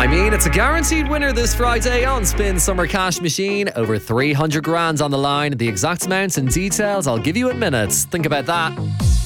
mean, it's a guaranteed winner this Friday on Spin Summer Cash Machine. Over 300 grand on the line. The exact amounts and details I'll give you in minutes. Think about that.